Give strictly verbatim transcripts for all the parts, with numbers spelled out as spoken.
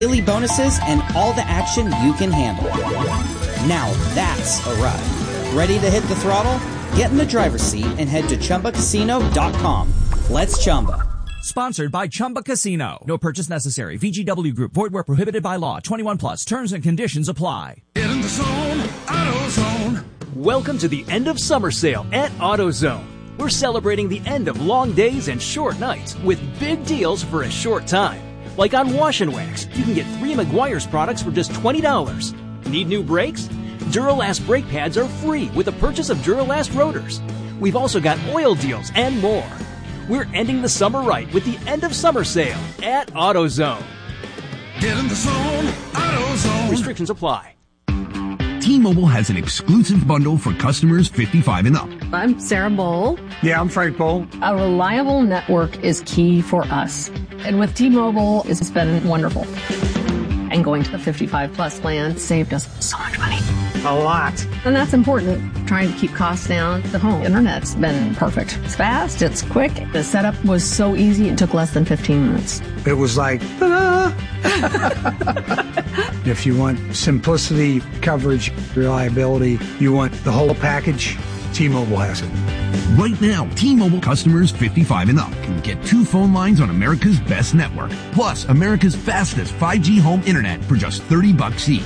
daily bonuses, and all the action you can handle. Now that's a ride. Ready to hit the throttle? Get in the driver's seat and head to Chumba Casino dot com. Let's Chumba. Sponsored by Chumba Casino. No purchase necessary. V G W Group. Void where prohibited by law. twenty-one plus. Terms and conditions apply. Get in the zone. AutoZone. Welcome to the end of summer sale at AutoZone. We're celebrating the end of long days and short nights with big deals for a short time. Like on Wash and Wax, you can get three Meguiar's products for just twenty dollars. Need new brakes? Duralast brake pads are free with the purchase of Duralast rotors. We've also got oil deals and more. We're ending the summer right with the end of summer sale at AutoZone. Get in the zone. AutoZone. Restrictions apply. T-Mobile has an exclusive bundle for customers fifty-five and up. I'm Sarah Bowl. Yeah, I'm Frank Bowl. A reliable network is key for us. And with T-Mobile, it's been wonderful. And going to the fifty-five plus plan saved us so much money. A lot. And that's important. Trying to keep costs down. The home internet's been perfect. It's fast, it's quick. The setup was so easy, it took less than fifteen minutes. It was like, ta-da! If you want simplicity, coverage, reliability, you want the whole package, T-Mobile has it. Right now, T-Mobile customers fifty-five and up can get two phone lines on America's best network, plus America's fastest five G home internet for just thirty bucks each.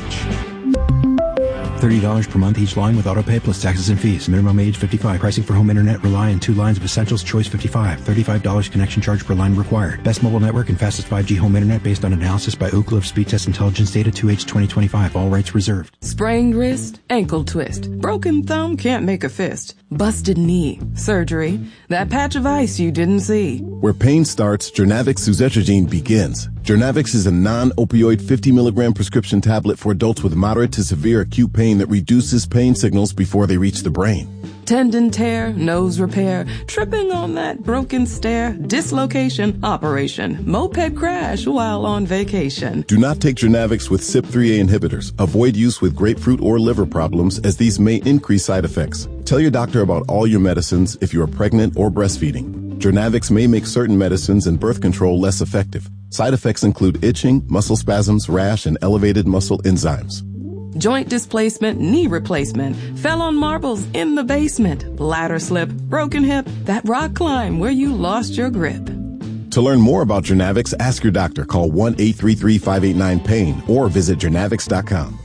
thirty dollars per month each line with autopay plus taxes and fees. Minimum age fifty-five. Pricing for home internet rely on two lines of Essentials Choice fifty-five. thirty-five dollars connection charge per line required. Best mobile network and fastest five G home internet based on analysis by Ookla of Speed Test Intelligence Data two H twenty twenty-five. All rights reserved. Sprained wrist, ankle twist, broken thumb, can't make a fist, busted knee, surgery, that patch of ice you didn't see. Where pain starts, Jernavix suzetrigine begins. Jernavix is a non-opioid fifty milligram prescription tablet for adults with moderate to severe acute pain that reduces pain signals before they reach the brain. Tendon tear, nose repair, tripping on that broken stair, dislocation, operation, moped crash while on vacation. Do not take Jernavix with C Y P three A inhibitors. Avoid use with grapefruit or liver problems, as these may increase side effects. Tell your doctor about all your medicines if you are pregnant or breastfeeding. Jernavix may make certain medicines and birth control less effective. Side effects include itching, muscle spasms, rash, and elevated muscle enzymes. Joint displacement, knee replacement, fell on marbles in the basement, ladder slip, broken hip, that rock climb where you lost your grip. To learn more about Jernavix, ask your doctor. Call one eight three three, five eight nine, pain or visit Jernavix dot com.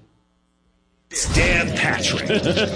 It's Dan Patrick.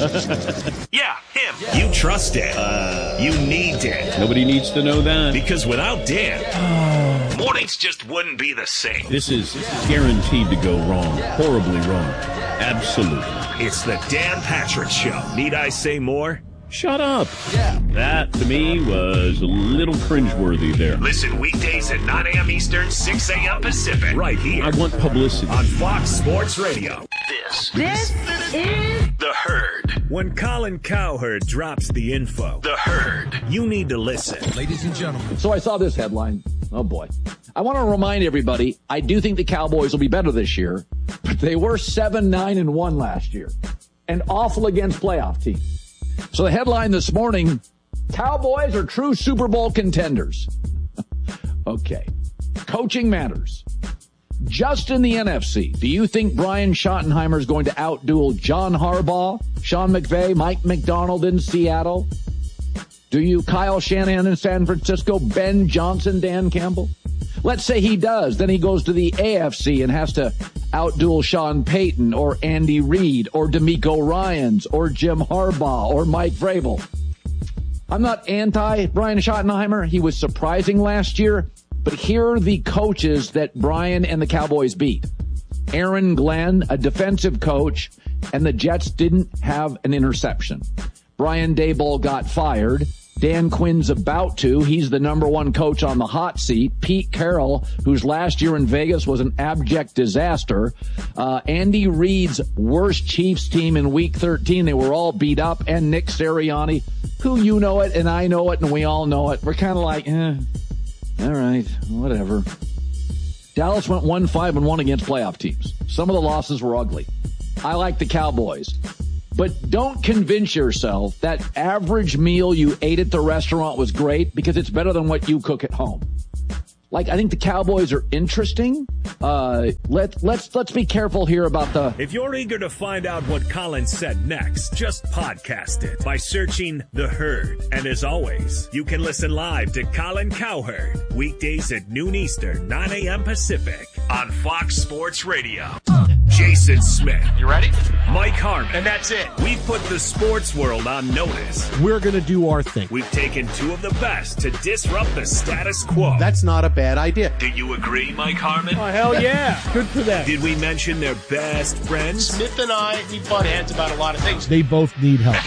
Yeah, him. You trust Dan. Uh, you need Dan. Nobody needs to know that. Because without Dan, mornings just wouldn't be the same. This is guaranteed to go wrong. Horribly wrong. Absolutely. It's the Dan Patrick Show. Need I say more? Shut up. Yeah. That, to me, was a little cringeworthy there. Listen weekdays at nine a.m. Eastern, six a.m. Pacific. Right here. I want publicity. On Fox Sports Radio. This. This is The Herd. When Colin Cowherd drops the info. The Herd. You need to listen. Ladies and gentlemen. So I saw this headline. Oh, boy. I want to remind everybody, I do think the Cowboys will be better this year, but they were seven, nine, and one last year. And awful against playoff teams. So the headline this morning, Cowboys are true Super Bowl contenders. Okay. Coaching matters. Just in the N F C, do you think Brian Schottenheimer is going to outduel John Harbaugh, Sean McVay, Mike McDonald in Seattle? Do you Kyle Shanahan in San Francisco, Ben Johnson, Dan Campbell? Let's say he does. Then he goes to the A F C and has to outduel Sean Payton or Andy Reid or DeMeco Ryans or Jim Harbaugh or Mike Vrabel. I'm not anti Brian Schottenheimer. He was surprising last year. But here are the coaches that Brian and the Cowboys beat. Aaron Glenn, a defensive coach, and the Jets didn't have an interception. Brian Daboll got fired. Dan Quinn's about to. He's the number one coach on the hot seat. Pete Carroll, whose last year in Vegas was an abject disaster. Uh, Andy Reid's worst Chiefs team in week thirteen. They were all beat up. And Nick Sirianni, who you know it and I know it and we all know it. We're kind of like, eh, all right, whatever. Dallas went one five and one against playoff teams. Some of the losses were ugly. I like the Cowboys. But don't convince yourself that average meal you ate at the restaurant was great because it's better than what you cook at home. Like, I think the Cowboys are interesting. Uh, let, let's, let's be careful here about the... If you're eager to find out what Colin said next, just podcast it by searching The Herd. And as always, you can listen live to Colin Cowherd weekdays at noon Eastern, nine a.m. Pacific on Fox Sports Radio. Jason Smith. You ready? Mike Harmon. And that's it. We've put the sports world on notice. We're going to do our thing. We've taken two of the best to disrupt the status quo. That's not a bad idea. Do you agree, Mike Harmon? Oh, hell yeah. Good for them. Did we mention their best friends? Smith and I, we butt heads about a lot of things. They both need help.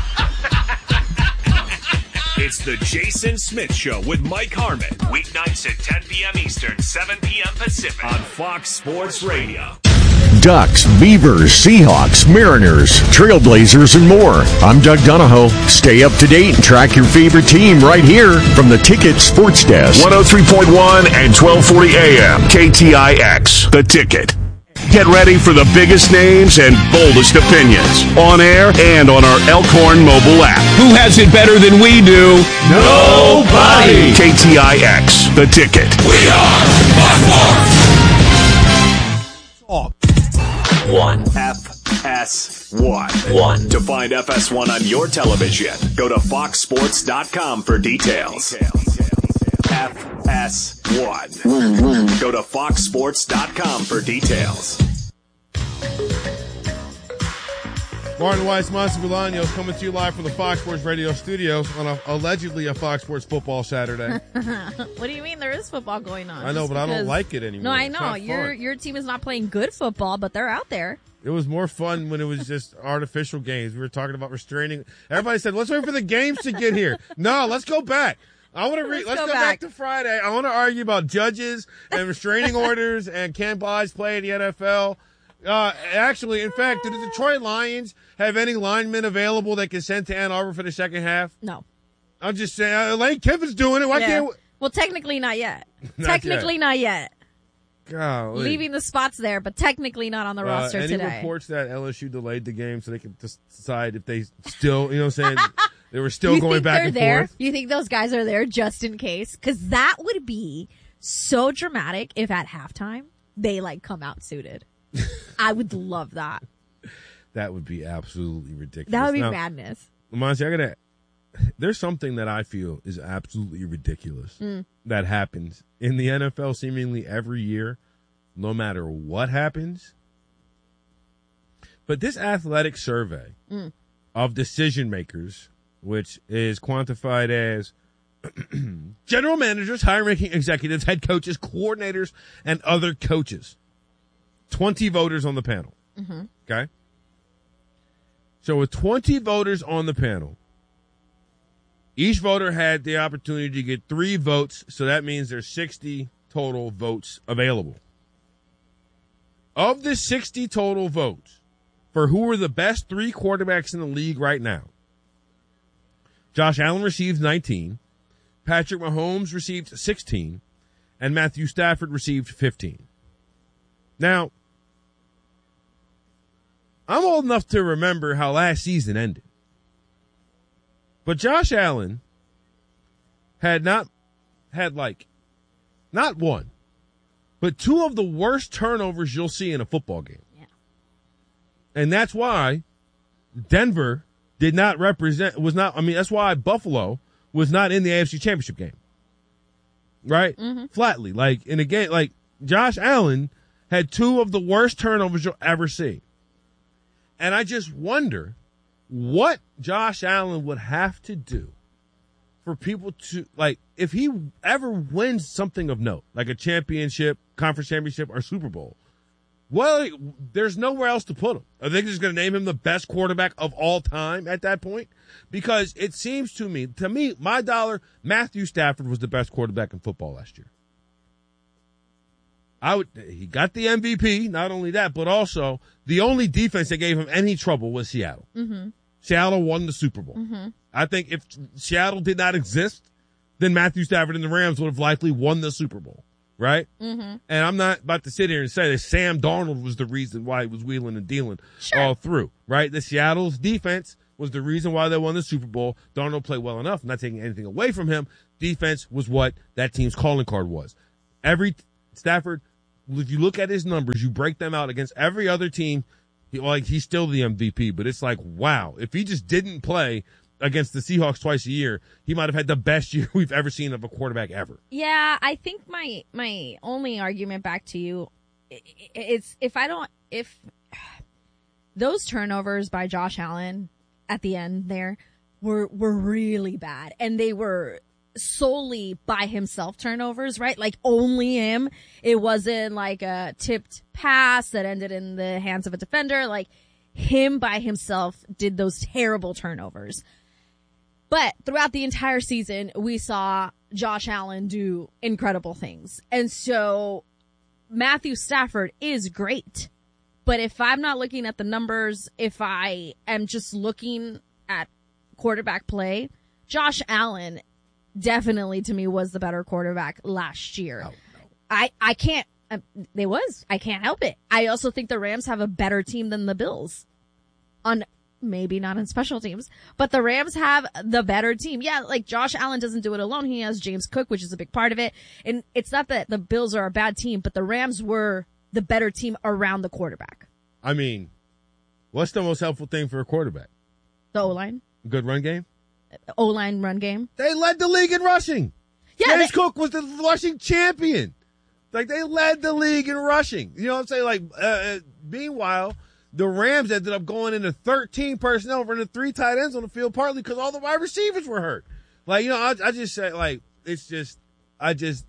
It's the Jason Smith Show with Mike Harmon. Weeknights at ten p.m. Eastern, seven p.m. Pacific on Fox Sports Radio. Ducks, Beavers, Seahawks, Mariners, Trailblazers, and more. I'm Doug Donahoe. Stay up to date and track your favorite team right here from the Ticket Sports Desk. one oh three point one and twelve forty A M. K T I X, The Ticket. Get ready for the biggest names and boldest opinions on air and on our Elkhorn mobile app. Who has it better than we do? Nobody! K T I X, The Ticket. We are Fox Sports. One. F S one. One. To find F S one on your television, go to fox sports dot com for details. F S one. Go to fox sports dot com for details. Martin Weiss, Monty Bolaños coming to you live from the Fox Sports Radio studios on a, allegedly a Fox Sports football Saturday. What do you mean there is football going on? I know, Just but because... I don't like it anymore. No, I It's know. not Your fun. your team is not playing good football, but they're out there. It was more fun when it was just artificial games. We were talking about restraining. Everybody said, let's wait for the games to get here. No, let's go back. I want to read. Let's, let's go, go back. back to Friday. I want to argue about judges and restraining orders and can Buys play in the N F L. Uh, actually, in fact, do the Detroit Lions have any linemen available that can send to Ann Arbor for the second half? No. I'm just saying, uh, Lane Kiffin's doing it. Why yeah. can't we? Well, technically not yet. not technically yet. not yet. Golly. Leaving the spots there, but technically not on the uh, roster any today. Any reports that L S U delayed the game so they could decide if they still, you know what I'm saying, they were still you going think back they're and there? forth? You think those guys are there just in case? Because that would be so dramatic if at halftime they, like, come out suited. I would love that. That would be absolutely ridiculous. That would be now, madness. Monty, I gotta. There's something that I feel is absolutely ridiculous mm. that happens in the N F L seemingly every year, no matter what happens. But this athletic survey mm. of decision makers, which is quantified as general managers, high-ranking executives, head coaches, coordinators, and other coaches. twenty voters on the panel. Mm-hmm. Okay? So with twenty voters on the panel, each voter had the opportunity to get three votes, so that means there's sixty total votes available. Of the sixty total votes for who are the best three quarterbacks in the league right now, Josh Allen received nineteen, Patrick Mahomes received sixteen, and Matthew Stafford received fifteen. Now, I'm old enough to remember how last season ended. But Josh Allen had not had like not one, but two of the worst turnovers you'll see in a football game. Yeah. And that's why Denver did not represent was not I mean that's why Buffalo was not in the A F C Championship game. Right? Mm-hmm. Flatly. Like in a game like Josh Allen had two of the worst turnovers you'll ever see. And I just wonder what Josh Allen would have to do for people to, like, if he ever wins something of note, like a championship, conference championship, or Super Bowl, well, there's nowhere else to put him. Are they just going to name him the best quarterback of all time at that point? Because it seems to me, to me, my dollar, Matthew Stafford was the best quarterback in football last year. I would, he got the M V P, not only that, but also the only defense that gave him any trouble was Seattle. Mm-hmm. Seattle won the Super Bowl. Mm-hmm. I think if Seattle did not exist, then Matthew Stafford and the Rams would have likely won the Super Bowl, right? Mm-hmm. And I'm not about to sit here and say that Sam Darnold was the reason why he was wheeling and dealing sure. all through, right? The Seattle's defense was the reason why they won the Super Bowl. Darnold played well enough, not taking anything away from him. Defense was what that team's calling card was. Every Stafford, if you look at his numbers, you break them out against every other team, he, like he's still the M V P. But it's like, wow, if he just didn't play against the Seahawks twice a year, he might have had the best year we've ever seen of a quarterback ever. Yeah, I think my my only argument back to you is if I don't if those turnovers by Josh Allen at the end there were were really bad, and they were solely by himself turnovers, right? Like only him. It wasn't like a tipped pass that ended in the hands of a defender. Like him by himself did those terrible turnovers. But throughout the entire season, we saw Josh Allen do incredible things. And so Matthew Stafford is great. But if I'm not looking at the numbers, if I am just looking at quarterback play, Josh Allen definitely to me was the better quarterback last year. Oh, no. I, I can't, uh, they was, I can't help it. I also think the Rams have a better team than the Bills on maybe not on special teams, but the Rams have the better team. Yeah. Like Josh Allen doesn't do it alone. He has James Cook, which is a big part of it. And it's not that the Bills are a bad team, but the Rams were the better team around the quarterback. I mean, what's the most helpful thing for a quarterback? The O-line. Good run game? O-line run game. They led the league in rushing. Yeah, James they- Cook was the rushing champion. Like, they led the league in rushing. You know what I'm saying? Like, uh, meanwhile, the Rams ended up going into thirteen personnel, running three tight ends on the field, partly because all the wide receivers were hurt. Like, you know, I, I just say, like, it's just, I just,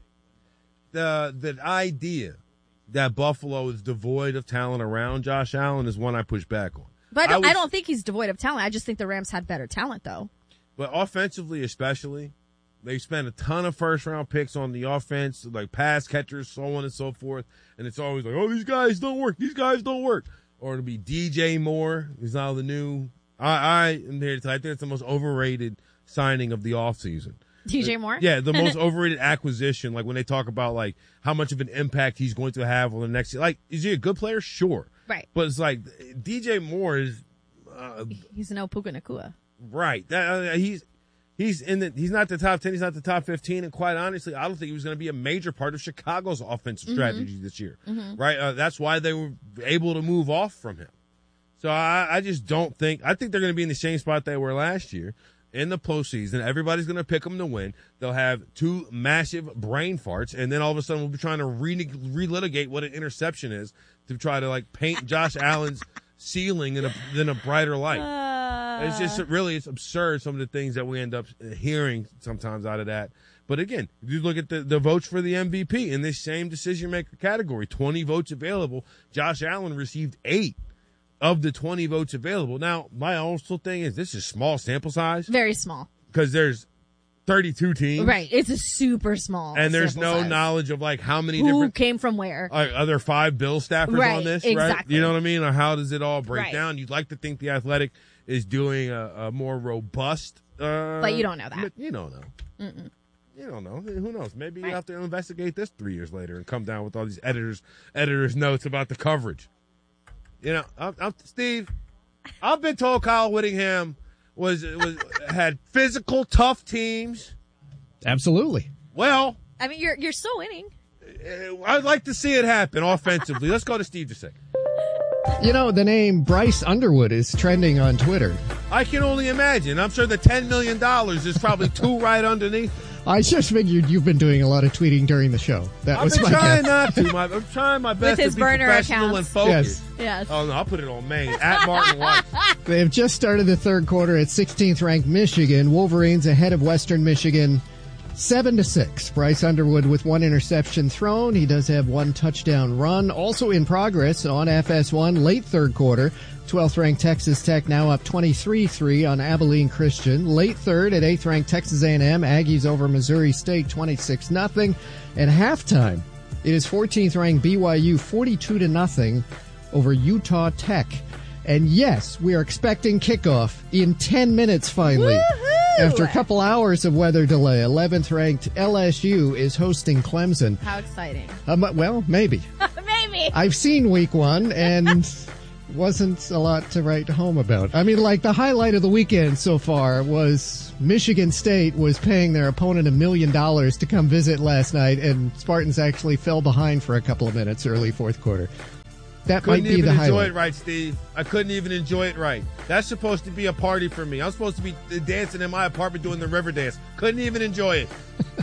the the idea that Buffalo is devoid of talent around Josh Allen is one I push back on. But I don't, I, I was, don't think he's devoid of talent. I just think the Rams had better talent, though. But offensively, especially, they spent a ton of first-round picks on the offense, like pass catchers, so on and so forth. And it's always like, oh, these guys don't work. These guys don't work. Or it'll be D J Moore. He's now the new. I, I am here to tell you, I think it's the most overrated signing of the offseason. D J Moore? Yeah, the most overrated acquisition. Like when they talk about like how much of an impact he's going to have on the next. Like, is he a good player? Sure. Right. But it's like D J Moore is. Uh, he's no Puka Nakua. Right. That, uh, he's he's in the he's not the top ten. He's not the top fifteen. And quite honestly, I don't think he was going to be a major part of Chicago's offensive Mm-hmm. strategy this year. Mm-hmm. Right. Uh, that's why they were able to move off from him. So I, I just don't think. I think they're going to be in the same spot they were last year in the postseason. Everybody's going to pick them to win. They'll have two massive brain farts, and then all of a sudden we'll be trying to re- relitigate what an interception is to try to like paint Josh Allen's ceiling in a in a brighter light. Uh, it's just really it's absurd some of the things that we end up hearing sometimes out of that. But again, if you look at the, the votes for the M V P in this same decision maker category, twenty votes available. Josh Allen received eight of the twenty votes available. Now, my also thing is this is small sample size. Very small. Because there's thirty-two teams. Right. It's a super small And there's no size. knowledge of like how many Who different came from where. Are, are there five Bill staffers right, on this? Exactly. Right? You know what I mean? Or how does it all break right. down? You'd like to think the Athletic is doing a, a more robust. Uh, but you don't know that. You don't know. Mm-mm. You don't know. Who knows? Maybe right. you have to investigate this three years later and come down with all these editors editors notes about the coverage. You know, I'm, I'm, Steve, I've been told Kyle Whittingham was was had physical, tough teams. Absolutely. Well, I mean, you're you're still winning. I'd like to see it happen offensively. Let's go to Steve just a second. You know, the name Bryce Underwood is trending on Twitter. I can only imagine. I'm sure the ten million dollars is probably two right underneath. I just figured you've been doing a lot of tweeting during the show. That I've was been my trying guess. not to. My, I'm trying my best With his to be burner professional accounts. and focused. Yes. Yes. Oh, no, I'll put it on Maine. At Martin Weiss. They have just started the third quarter at sixteenth ranked Michigan. Wolverines ahead of Western Michigan, seven to six. Bryce Underwood with one interception thrown. He does have one touchdown run. Also in progress on F S one, late third quarter. twelfth ranked Texas Tech now up twenty-three three on Abilene Christian. Late third at eighth ranked Texas A and M. Aggies over Missouri State twenty-six nothing. And halftime, it is fourteenth ranked B Y U forty-two to nothing over Utah Tech. And yes, we are expecting kickoff in ten minutes finally. Woo-hoo! After a couple hours of weather delay, eleventh ranked L S U is hosting Clemson. How exciting. Um, well, maybe. Maybe. I've seen week one, and wasn't a lot to write home about. I mean, like, the highlight of the weekend so far was Michigan State was paying their opponent a million dollars to come visit last night, and Spartans actually fell behind for a couple of minutes early fourth quarter. That couldn't might be even the enjoy highlight. it right, Steve. I couldn't even enjoy it right. That's supposed to be a party for me. I'm supposed to be dancing in my apartment doing the river dance. Couldn't even enjoy it.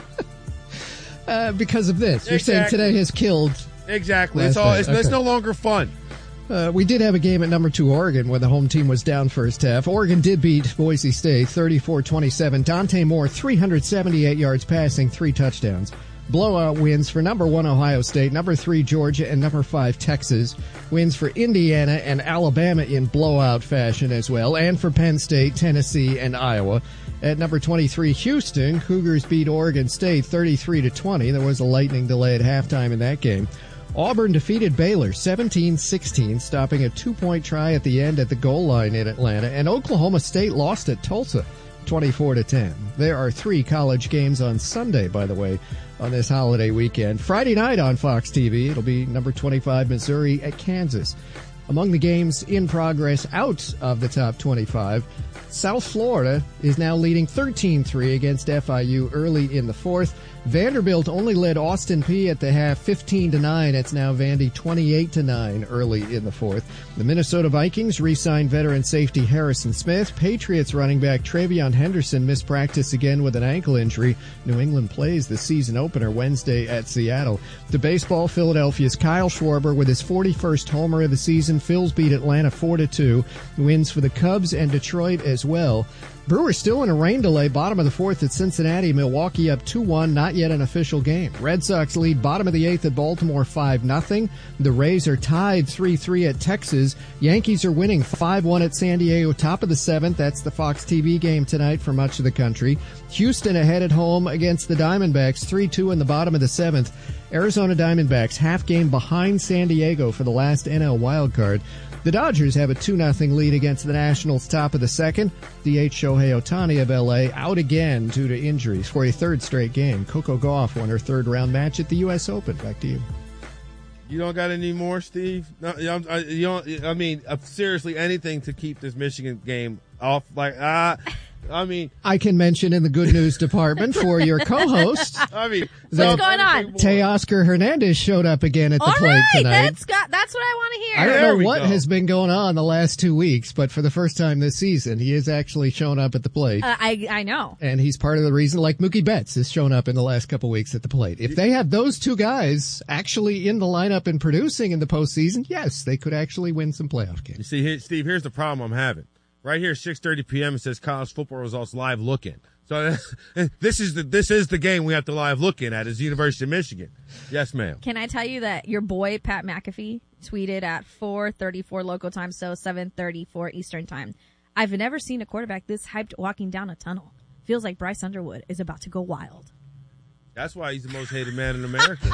uh, because of this. You're Exactly. saying today has killed. Exactly. last It's all. night. It's, it's Okay. no longer fun. Uh, we did have a game at number two Oregon where the home team was down first half. Oregon did beat Boise State thirty-four twenty-seven. Dante Moore, three hundred seventy-eight yards passing, three touchdowns. Blowout wins for number one Ohio State, number three Georgia, and number five Texas. Wins for Indiana and Alabama in blowout fashion as well, and for Penn State, Tennessee, and Iowa. At number twenty-three Houston, Cougars beat Oregon State thirty-three to twenty. There was a lightning delay at halftime in that game. Auburn defeated Baylor seventeen sixteen, stopping a two-point try at the end at the goal line in Atlanta. And Oklahoma State lost at Tulsa twenty-four to ten. There are three college games on Sunday, by the way, on this holiday weekend. Friday night on Fox T V, it'll be number twenty-five Missouri at Kansas. Among the games in progress out of the top twenty-five, South Florida is now leading thirteen three against F I U early in the fourth. Vanderbilt only led Austin Peay at the half fifteen to nine. It's now Vandy twenty-eight to nine early in the fourth. The Minnesota Vikings re-signed veteran safety Harrison Smith. Patriots running back Travion Henderson missed practice again with an ankle injury. New England plays the season opener Wednesday at Seattle. To baseball, Philadelphia's Kyle Schwarber with his forty-first homer of the season. Phils beat Atlanta four to two. Wins for the Cubs and Detroit as well. Brewers still in a rain delay, bottom of the fourth at Cincinnati. Milwaukee up two one, not yet an official game. Red Sox lead bottom of the eighth at Baltimore five nothing. The Rays are tied three three at Texas. Yankees are winning five one at San Diego, top of the seventh. That's the Fox T V game tonight for much of the country. Houston ahead at home against the Diamondbacks, three two in the bottom of the seventh. Arizona Diamondbacks half game behind San Diego for the last N L wildcard. The Dodgers have a two nothing lead against the Nationals top of the second. D H Shohei Ohtani of L A out again due to injuries for a third straight game. Coco Gauff won her third round match at the U S Open. Back to you. You don't got any more, Steve? No, you don't, I, you don't, I mean, uh, seriously, anything to keep this Michigan game off. Like, ah, I mean, I can mention in the good news department for your co-host. I mean, what's going on? Teoscar Hernandez showed up again at the All plate right, tonight. that's got that's what I want to hear. I don't There know we what go. has been going on the last two weeks, but for the first time this season, he has actually shown up at the plate. Uh, I I know. And he's part of the reason, like Mookie Betts has shown up in the last couple weeks at the plate. If they had those two guys actually in the lineup and producing in the postseason, yes, they could actually win some playoff games. You see, here, Steve, here's the problem I'm having. Right here, six thirty p.m. It says college football results live look-in. So this is the this is the game we have to live look in at is University of Michigan. Yes, ma'am. Can I tell you that your boy Pat McAfee tweeted at four thirty-four local time, so seven thirty-four Eastern time. I've never seen a quarterback this hyped walking down a tunnel. Feels like Bryce Underwood is about to go wild. That's why he's the most hated man in America.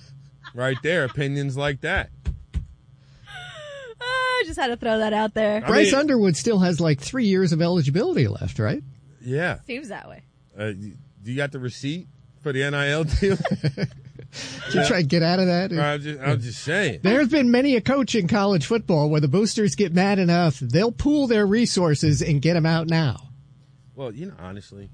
Right there, opinions like that. I just had to throw that out there. I Bryce mean- Underwood still has like three years of eligibility left, right? Yeah. Seems that way. Uh, do you got the receipt for the N I L deal? To try to get out of that. I'm just, I'm just saying. There's been many a coach in college football where the boosters get mad enough, they'll pool their resources and get them out now. Well, you know, honestly.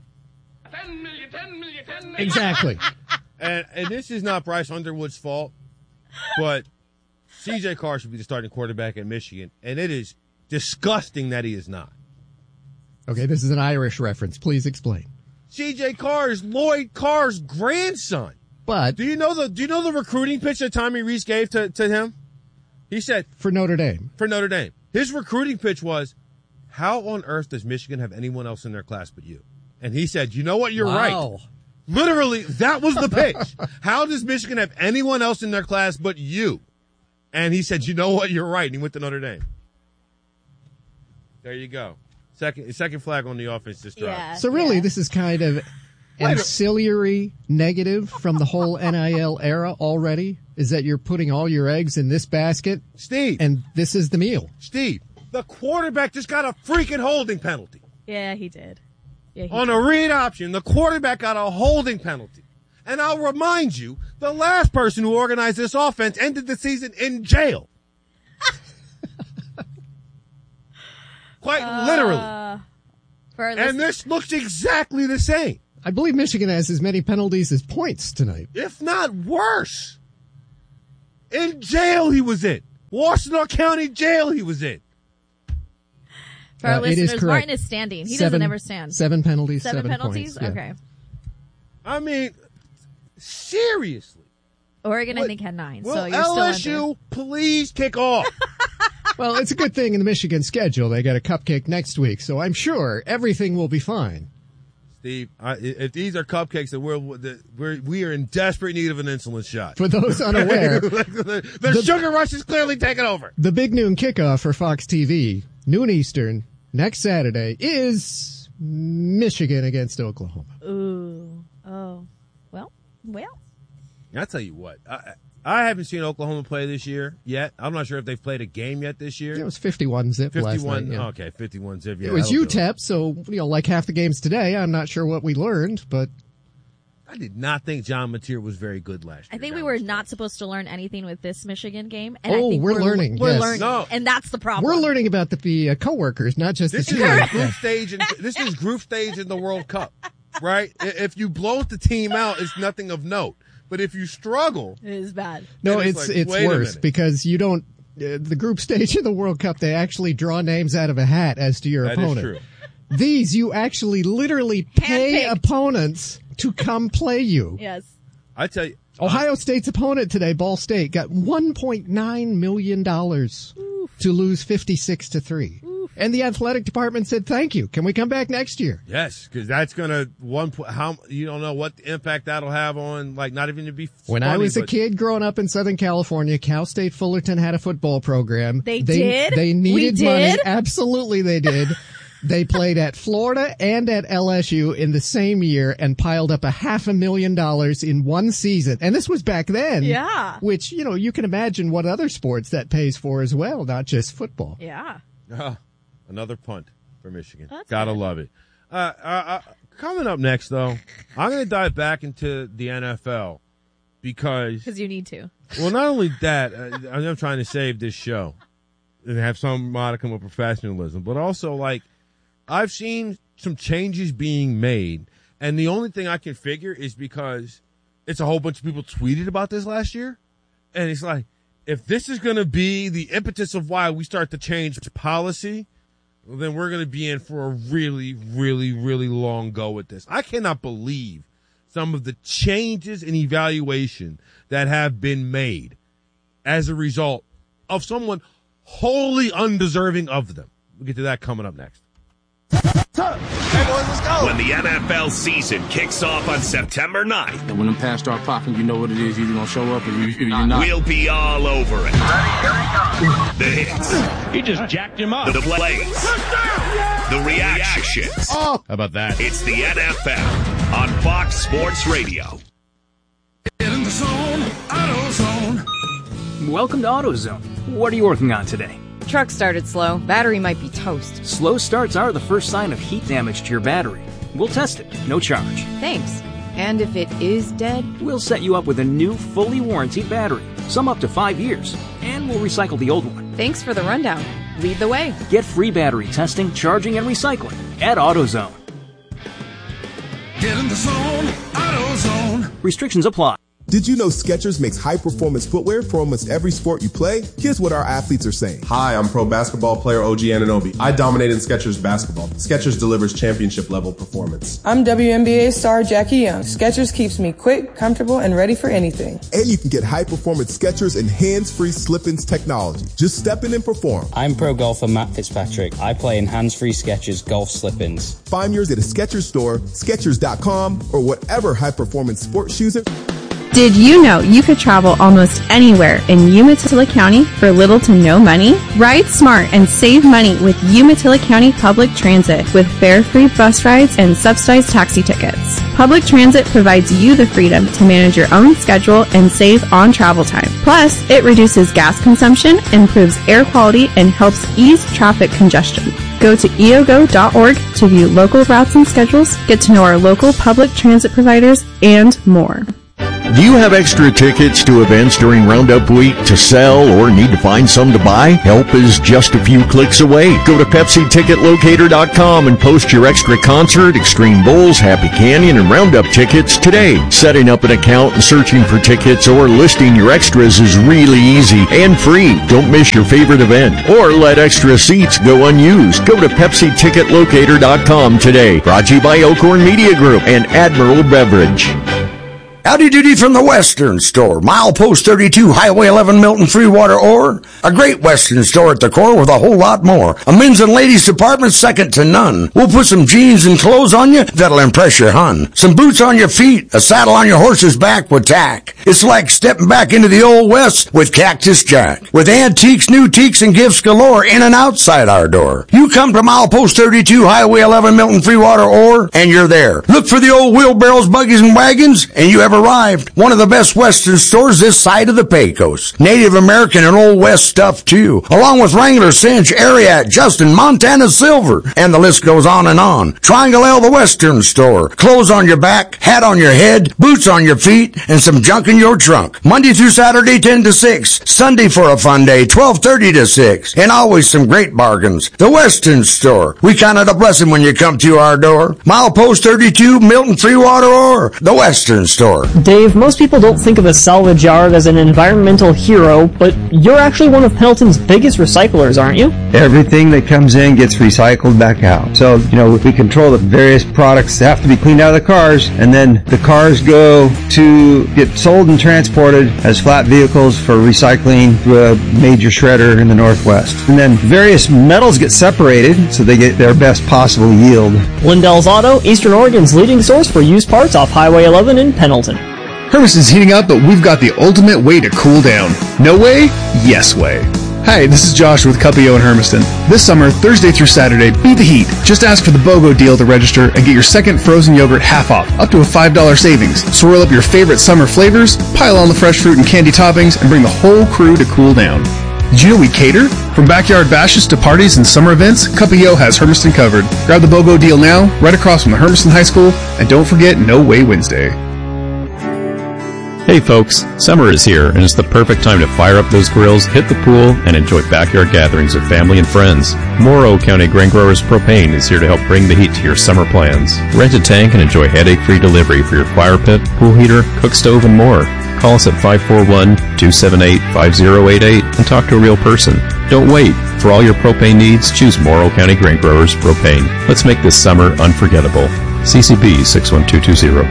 Exactly. And and this is not Bryce Underwood's fault, but C J Carr should be the starting quarterback at Michigan, and it is disgusting that he is not. Okay, this is an Irish reference. Please explain. C J Carr is Lloyd Carr's grandson. But do you know the do you know the recruiting pitch that Tommy Rees gave to, to him? He said for Notre Dame. For Notre Dame. His recruiting pitch was, how on earth does Michigan have anyone else in their class but you? And he said, you know what, you're Wow. right. Literally, that was the pitch. How does Michigan have anyone else in their class but you? And he said, you know what, you're right. And he went to Notre Dame. There you go. Second second flag on the offense this drive. Yeah, So really, yeah. this is kind of ancillary negative from the whole N I L era already, is that you're putting all your eggs in this basket. Steve. And this is the meal. Steve, the quarterback just got a freaking holding penalty. Yeah, he did. Yeah, he On did. a read option, the quarterback got a holding penalty. And I'll remind you, the last person who organized this offense ended the season in jail. Quite Uh, literally. For our And this looks exactly the same. I believe Michigan has as many penalties as points tonight. If not worse. In jail he was in. Washtenaw County Jail he was in. For our Uh, it is listeners, correct. Martin is standing. He Seven- doesn't ever stand. Seven penalties, Seven, seven penalties? points, yeah. Okay. I mean, seriously. Oregon, I What- think, had nine. Will so you're L S still U please kick off? Well, it's a good thing in the Michigan schedule. They got a cupcake next week, so I'm sure everything will be fine. Steve, I, if these are cupcakes, then we're, we're we are in desperate need of an insulin shot. For those unaware, the, the sugar rush is clearly taking over. The big noon kickoff for Fox T V, noon Eastern, next Saturday, is Michigan against Oklahoma. Ooh. Oh. Well. Well. I'll tell you what. I, I haven't seen Oklahoma play this year yet. I'm not sure if they've played a game yet this year. It was fifty-one zip last fifty-one. night. Yeah. Okay, fifty-one zip. Yeah, it was that'll U do T E P, so, you know, like half the games today, I'm not sure what we learned, but I did not think John Mateer was very good last year. I think we were not supposed to learn anything with this Michigan game. And I Oh, think we're learning, We're yes. learning. No. And that's the problem. we're learning about the, the uh, coworkers, not just This the is students. a group stage. In, this is group stage in the World Cup, right? I- If you blow the team out, it's nothing of note. But if you struggle, It is bad. No, then it's like, it's wait a worse minute. because you don't. Uh, the group stage of the World Cup, they actually draw names out of a hat as to your That is opponent. true. These, you actually literally pay Handpicked. opponents to come play you. Yes. I tell you, Ohio State's opponent today, Ball State, got one point nine million dollars to lose fifty-six to three. And the athletic department said, thank you. Can we come back next year? yes, because that's gonna one. po- How you don't know what the impact that'll have on, like, not even to be. When funny, I was a but- kid growing up in Southern California, Cal State Fullerton had a football program. They did? They We needed money. did? Absolutely, they did. They played at Florida and at L S U in the same year and piled up a half a million dollars in one season. And this was back then. Yeah. Which, you know, you can imagine what other sports that pays for as well, not just football. Yeah. Ah, another punt for Michigan. That's Gotta good. love it. Uh, uh, uh, coming up next, though, I'm going to dive back into the N F L because, Because you need to. well, not only that, uh, I'm trying to save this show and have some modicum of professionalism, but also, like, I've seen some changes being made, and the only thing I can figure is because it's a whole bunch of people tweeted about this last year, and it's like, if this is going to be the impetus of why we start to change policy, well, then we're going to be in for a really, really, really long go with this. I cannot believe some of the changes in evaluation that have been made as a result of someone wholly undeserving of them. We'll get to that coming up next. When the N F L season kicks off on September ninth, And when them pass start popping, you know what it is. You're either going to show up or you, you're not. we'll be all over it. The hits, He just jacked him up. the plays, the reactions. Oh, how about that? It's the N F L on Fox Sports Radio. Get in the zone, AutoZone. Welcome to AutoZone. What are you working on today? Truck started slow. Battery might be toast. Slow starts are the first sign of heat damage to your battery. We'll test it, no charge. Thanks. And if it is dead? We'll set you up with a new, fully warranted battery, some up to five years, and we'll recycle the old one. Thanks for the rundown. Lead the way. Get free battery testing, charging, and recycling at AutoZone. Get in the zone, AutoZone. Restrictions apply. Did you know Skechers makes high-performance footwear for almost every sport you play? Here's what our athletes are saying. Hi, I'm pro basketball player O G Anunoby. I dominate in Skechers basketball. Skechers delivers championship-level performance. I'm W N B A star Jackie Young. Skechers keeps me quick, comfortable, and ready for anything. And you can get high-performance Skechers and hands-free slip-ins technology. Just step in and perform. I'm pro golfer Matt Fitzpatrick. I play in hands-free Skechers golf slip-ins. Find yours at a Skechers store, Skechers dot com, or whatever high-performance sports shoes are. Did you know you could travel almost anywhere in Umatilla County for little to no money? Ride smart and save money with Umatilla County Public Transit with fare-free bus rides and subsidized taxi tickets. Public Transit provides you the freedom to manage your own schedule and save on travel time. Plus, it reduces gas consumption, improves air quality, and helps ease traffic congestion. Go to E O G O dot org to view local routes and schedules, get to know our local public transit providers, and more. Do you have extra tickets to events during Roundup Week to sell or need to find some to buy? Help is just a few clicks away. Go to Pepsi Ticket Locator dot com and post your extra concert, Extreme Bulls, Happy Canyon, and Roundup tickets today. Setting up an account and searching for tickets or listing your extras is really easy and free. Don't miss your favorite event or let extra seats go unused. Go to Pepsi Ticket Locator dot com today. Brought to you by Elkhorn Media Group and Admiral Beverage. Howdy doody from the Western Store. Milepost thirty-two, Highway eleven, Milton Freewater Ore. A great Western store at the core with a whole lot more. A men's and ladies department second to none. We'll put some jeans and clothes on you that'll impress your hun. Some boots on your feet, a saddle on your horse's back with tack. It's like stepping back into the old West with Cactus Jack. With antiques, new teaks, and gifts galore in and outside our door. You come to Milepost thirty-two, Highway eleven, Milton Freewater Ore, and you're there. Look for the old wheelbarrows, buggies, and wagons, and you have arrived. One of the best Western stores this side of the Pecos. Native American and Old West stuff too, along with Wrangler, Cinch, Ariat, Justin, Montana Silver, and the list goes on and on. Triangle L, the Western Store. Clothes on your back, hat on your head, boots on your feet, and some junk in your trunk. Monday through Saturday, ten to six. Sunday for a fun day, twelve thirty to six. And always some great bargains. The Western Store. We count it a blessing when you come to our door. Milepost thirty-two, Milton Freewater Ore. The Western Store. Dave, most people don't think of a salvage yard as an environmental hero, but you're actually one of Pendleton's biggest recyclers, aren't you? Everything that comes in gets recycled back out. So, you know, we control the various products that have to be cleaned out of the cars, and then the cars go to get sold and transported as flat vehicles for recycling through a major shredder in the Northwest. And then various metals get separated so they get their best possible yield. Lindell's Auto, Eastern Oregon's leading source for used parts off Highway eleven in Pendleton. Hermiston's heating up, but we've got the ultimate way to cool down. No way? Yes way. Hi, this is Josh with Cuppio in Hermiston. This summer, Thursday through Saturday, beat the heat. Just ask for the BOGO deal to register and get your second frozen yogurt half off, up to a five dollars savings. Swirl up your favorite summer flavors, pile on the fresh fruit and candy toppings, and bring the whole crew to cool down. Did you know we cater? From backyard bashes to parties and summer events, Cuppio has Hermiston covered. Grab the BOGO deal now, right across from the Hermiston High School, and don't forget No Way Wednesday. Hey folks, summer is here and it's the perfect time to fire up those grills, hit the pool, and enjoy backyard gatherings with family and friends. Morrow County Grain Growers Propane is here to help bring the heat to your summer plans. Rent a tank and enjoy headache-free delivery for your fire pit, pool heater, cook stove, and more. Call us at five four one, two seven eight, five zero eight eight and talk to a real person. Don't wait. For all your propane needs, choose Morrow County Grain Growers Propane. Let's make this summer unforgettable. C C B six one two two zero.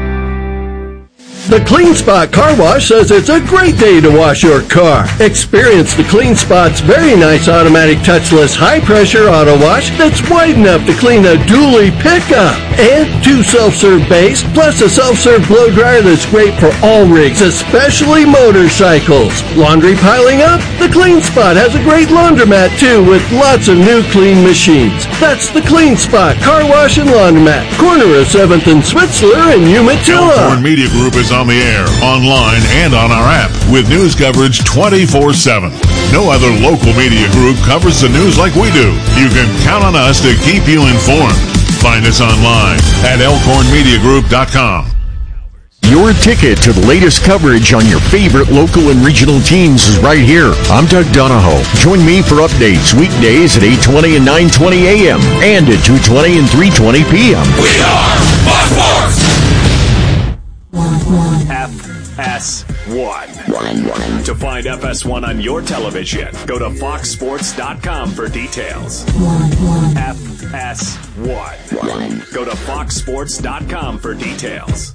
The Clean Spot Car Wash says it's a great day to wash your car. Experience the Clean Spot's very nice automatic touchless high-pressure auto wash that's wide enough to clean a dually pickup. And two self-serve bays, plus a self-serve blow dryer that's great for all rigs, especially motorcycles. Laundry piling up? The Clean Spot has a great laundromat too with lots of new clean machines. That's the Clean Spot Car Wash and Laundromat, corner of seventh and Switzler in Umatilla. Elkhorn Media Group is on the air, online, and on our app with news coverage twenty-four seven. No other local media group covers the news like we do. You can count on us to keep you informed. Find us online at elkhorn media group dot com. Your ticket to the latest coverage on your favorite local and regional teams is right here. I'm Doug Donahoe. Join me for updates weekdays at eight twenty and nine twenty a.m. and at two twenty and three twenty p.m. We are Fox Sports! F S one. To find F S one on your television, go to fox sports dot com for details. F S one. Go to fox sports dot com for details.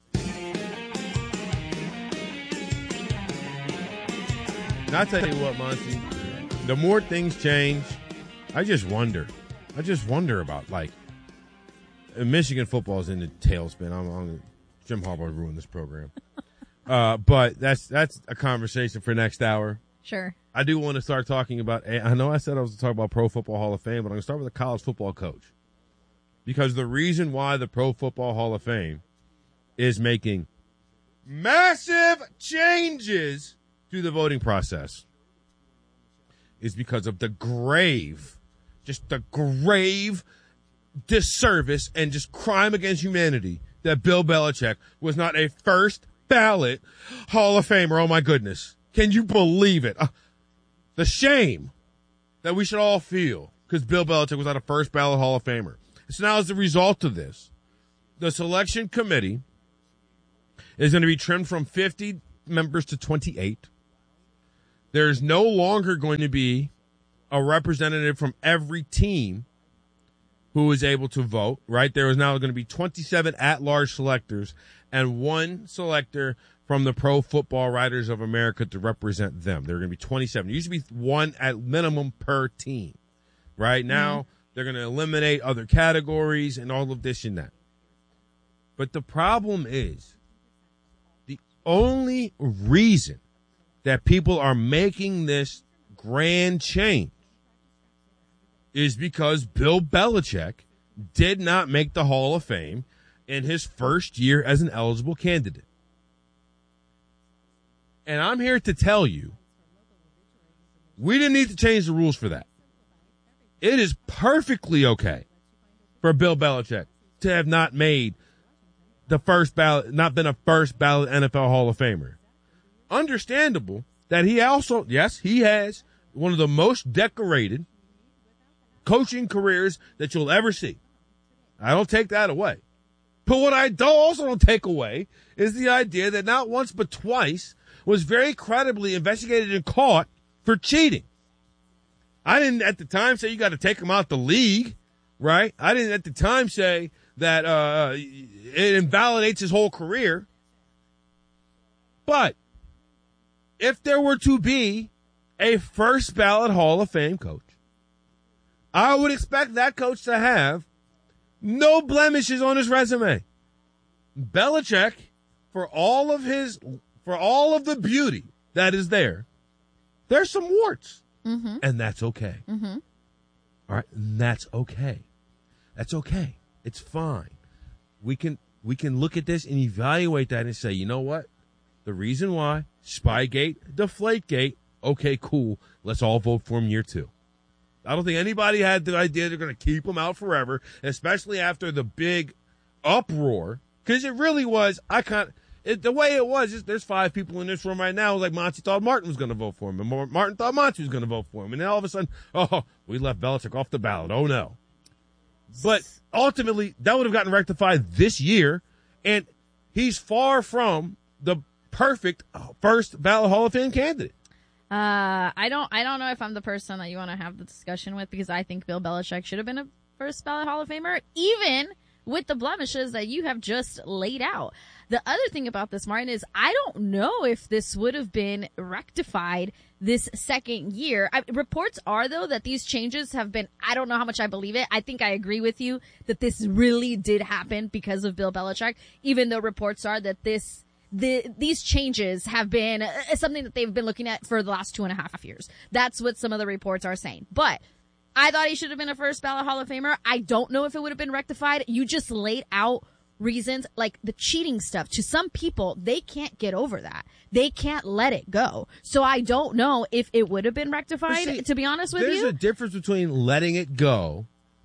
And I'll tell you what, Monty, the more things change, I just wonder. I just wonder about, like, Michigan football is in the tailspin. I'm on Jim Harbaugh ruined this program. uh, but that's that's a conversation for next hour. Sure. I do want to start talking about, I know I said I was going to talk about Pro Football Hall of Fame, but I'm going to start with a college football coach. Because the reason why the Pro Football Hall of Fame is making massive changes to the voting process is because of the grave, just the grave disservice and just crime against humanity that Bill Belichick was not a first ballot Hall of Famer. Oh, my goodness. Can you believe it? Uh, the shame that we should all feel because Bill Belichick was not a first ballot Hall of Famer. So now as a result of this, the selection committee is going to be trimmed from fifty members to twenty-eight. There's no longer going to be a representative from every team who is able to vote, right? There is now going to be twenty-seven at-large selectors and one selector from the Pro Football Writers of America to represent them. There are going to be twenty-seven. There used to be one at minimum per team. Right now, mm-hmm. they're going to eliminate other categories and all of this and that. But the problem is the only reason that people are making this grand change is because Bill Belichick did not make the Hall of Fame in his first year as an eligible candidate. And I'm here to tell you, we didn't need to change the rules for that. It is perfectly okay for Bill Belichick to have not made the first ballot, not been a first ballot N F L Hall of Famer. Understandable that he also, yes, he has one of the most decorated coaching careers that you'll ever see. I don't take that away. But what I don't also don't take away is the idea that not once but twice was very credibly investigated and caught for cheating. I didn't at the time say you got to take him out the league, right? I didn't at the time say that uh, it invalidates his whole career. But if there were to be a first ballot Hall of Fame coach, I would expect that coach to have no blemishes on his resume. Belichick, for all of his, for all of the beauty that is there, there's some warts. Mm-hmm. And that's okay. Mm-hmm. All right, and that's okay. That's okay. It's fine. We can we can look at this and evaluate that and say, you know what? The reason why, Spygate, Deflategate, okay, cool. Let's all vote for him year two. I don't think anybody had the idea they're going to keep him out forever, especially after the big uproar, because it really was, I kind of, It, the way it was, is there's five people in this room right now like Monty thought Martin was going to vote for him, and Martin thought Monty was going to vote for him, and then all of a sudden, oh, we left Belichick off the ballot. Oh, no. But ultimately, that would have gotten rectified this year, and he's far from the perfect first ballot Hall of Fame candidate. Uh, I don't, I don't know if I'm the person that you want to have the discussion with, because I think Bill Belichick should have been a first ballot Hall of Famer, even with the blemishes that you have just laid out. The other thing about this, Martin, is I don't know if this would have been rectified this second year. I, reports are, though, that these changes have been, I don't know how much I believe it. I think I agree with you that this really did happen because of Bill Belichick, even though reports are that this, the, these changes have been uh, something that they've been looking at for the last two and a half years. That's what some of the reports are saying. But I thought he should have been a first ballot Hall of Famer. I don't know if it would have been rectified. You just laid out reasons, like the cheating stuff. To some people, they can't get over that. They can't let it go. So I don't know if it would have been rectified, see, to be honest with there's you. There's a difference between letting it go